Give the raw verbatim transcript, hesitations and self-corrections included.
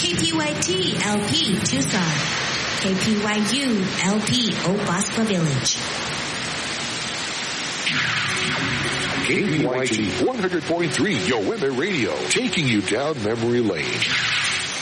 K P Y T L P Tucson, K P Y U L P Obaspa Village. K P Y T one hundred point three Yo Women Radio, taking you down memory lane.